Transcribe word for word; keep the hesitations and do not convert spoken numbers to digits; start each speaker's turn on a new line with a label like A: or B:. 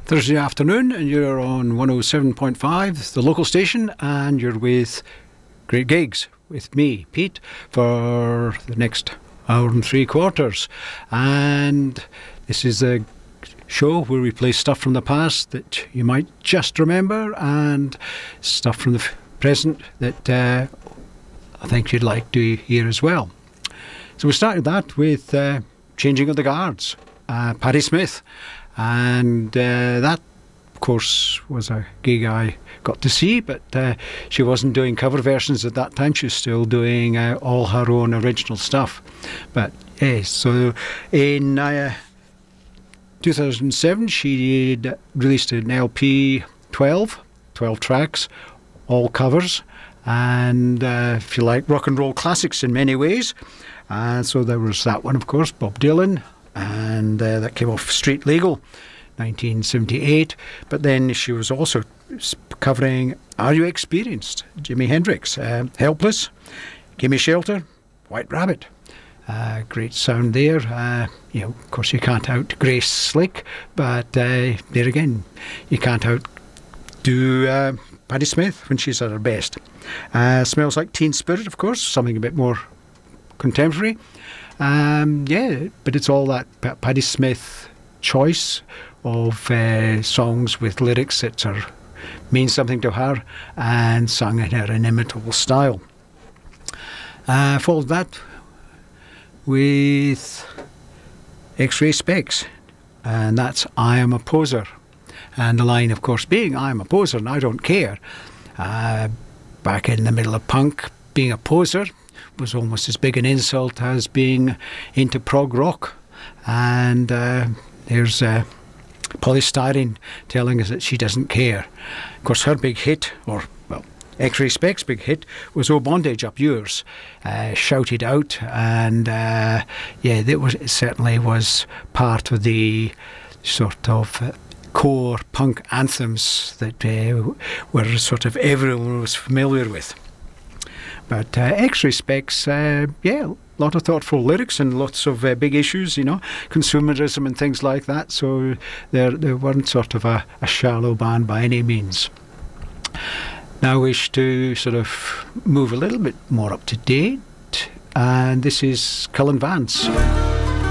A: Thursday afternoon, and you're on one oh seven point five, the local station, and you're with Great Gigs with me, Pete, for the next hour and three quarters. And this is a show where we play stuff from the past that you might just remember, and stuff from the f- present that uh, I think you'd like to hear as well. So we started that with uh, Changing of the Guards, uh, Patti Smith. And uh, that, of course, was a gig I got to see, but uh, she wasn't doing cover versions at that time. She was still doing uh, all her own original stuff. But yes, so in uh, two thousand seven, she did, released an L P twelve, twelve tracks, all covers, and uh, if you like, rock and roll classics in many ways. And so there was that one, of course, Bob Dylan. And uh, that came off Street Legal, nineteen seventy-eight. But then she was also covering Are You Experienced? Jimi Hendrix, uh, Helpless, Gimme Shelter, White Rabbit. Uh, great sound there. Uh, you know, of course, you can't out Grace Slick, but uh, there again, you can't outdo uh, Patti Smith when she's at her best. Uh, Smells Like Teen Spirit, of course, something a bit more contemporary. Um, yeah, but it's all that P- Patti Smith choice of uh, songs with lyrics that are mean something to her and sung in her inimitable style. Uh, followed that with X-Ray Spex, and that's I Am a Poser. And the line, of course, being I am a poser and I don't care. Uh, back in the middle of punk, being a poser was almost as big an insult as being into prog rock. And uh, there's uh, Polly Styrene telling us that she doesn't care. Of course, her big hit, or well, X-Ray Spex' big hit, was Oh Bondage Up Yours, uh, shouted out, and uh, yeah, that was it certainly was part of the sort of uh, core punk anthems that uh, were sort of everyone was familiar with. But uh, X-Ray Spex, uh, yeah, a lot of thoughtful lyrics and lots of uh, big issues, you know, consumerism and things like that. So they they weren't sort of a, a shallow band by any means. Now I wish to sort of move a little bit more up to date, and this is Cullen Vance.